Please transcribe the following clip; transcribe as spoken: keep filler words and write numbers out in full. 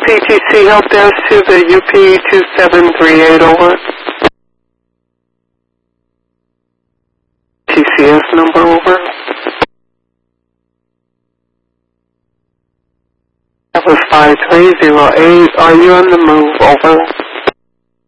C T C help desk to the U P two seven three eight, over. T C S number, over. That was five three zero eight. Are you on the move, over?